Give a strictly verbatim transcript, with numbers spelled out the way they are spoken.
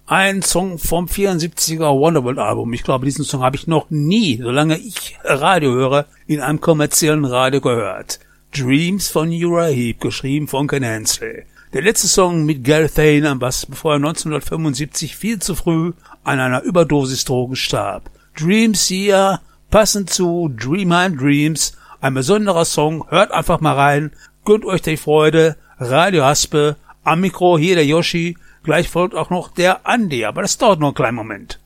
Ein Song vom vierundsiebziger Wonderworld Album. Ich glaube, diesen Song habe ich noch nie, solange ich Radio höre, in einem kommerziellen Radio gehört. Dreams von Uriah Heep, geschrieben von Ken Hensley. Der letzte Song mit Gareth Thane am Bass, bevor er neunzehnhundertfünfundsiebzig viel zu früh an einer Überdosis Drogen starb. Dreams hier, passend zu Dreamheim Dreams, ein besonderer Song, hört einfach mal rein, gönnt euch die Freude, Radio Haspe, am Mikro hier der Yoshi, gleich folgt auch noch der Andi, aber das dauert noch einen kleinen Moment.